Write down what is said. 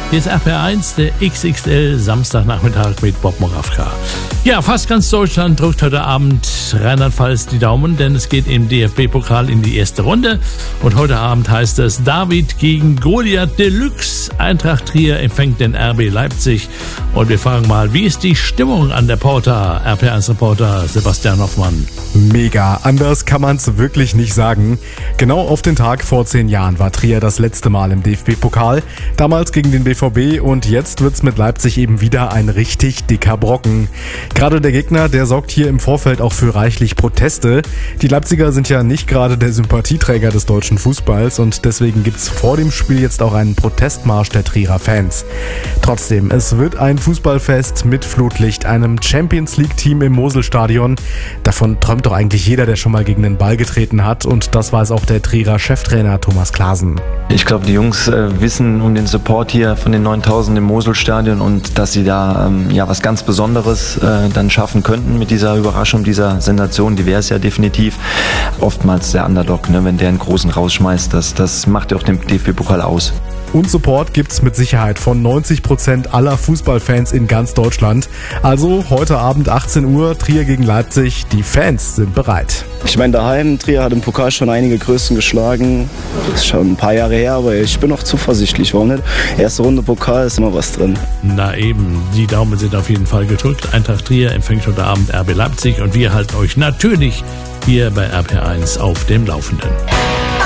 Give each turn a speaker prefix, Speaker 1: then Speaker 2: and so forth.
Speaker 1: Hier ist RPR1, der XXL Samstagnachmittag mit Bob Moravka. Ja, fast ganz Deutschland drückt heute Abend Rheinland-Pfalz die Daumen, denn es geht im DFB-Pokal in die erste Runde. Und heute Abend heißt es David gegen Goliath Deluxe. Eintracht Trier empfängt den RB Leipzig. Und wir fragen mal, wie ist die Stimmung an der Porta? RPR1-Reporter Sebastian Hoffmann.
Speaker 2: Mega, anders kann man es wirklich nicht sagen. Genau auf den Tag vor 10 Jahren war Trier das letzte Mal im DFB-Pokal. Damals gegen den BVB und jetzt wird's mit Leipzig eben wieder ein richtig dicker Brocken. Gerade der Gegner, der sorgt hier im Vorfeld auch für reichlich Proteste. Die Leipziger sind ja nicht gerade der Sympathieträger des deutschen Fußballs und deswegen gibt's vor dem Spiel jetzt auch einen Protestmarsch der Trierer Fans. Trotzdem, es wird ein Fußballfest mit Flutlicht, einem Champions-League-Team im Moselstadion. Davon träumt doch eigentlich jeder, der schon mal gegen den Ball getreten hat, und das weiß auch der Trierer Cheftrainer Thomas Klaasen.
Speaker 3: Ich glaube, die Jungs wissen um den Support hier von den 9000 im Moselstadion und dass sie da was ganz Besonderes dann schaffen könnten mit dieser Überraschung, dieser Sensation, die wäre es ja definitiv. Oftmals der Underdog, ne, wenn der einen Großen rausschmeißt, das macht ja auch den DFB-Pokal aus.
Speaker 2: Und Support gibt's mit Sicherheit von 90% aller Fußballfans in ganz Deutschland. Also heute Abend 18 Uhr, Trier gegen Leipzig. Die Fans sind bereit.
Speaker 4: Ich meine, daheim, Trier hat im Pokal schon einige Größen geschlagen. Das ist schon ein paar Jahre her, aber ich bin noch zuversichtlich. Warum nicht? Erste Runde Pokal ist immer was drin.
Speaker 1: Na eben, die Daumen sind auf jeden Fall gedrückt. Eintracht Trier empfängt heute Abend RB Leipzig und wir halten euch natürlich hier bei RPR1 auf dem Laufenden.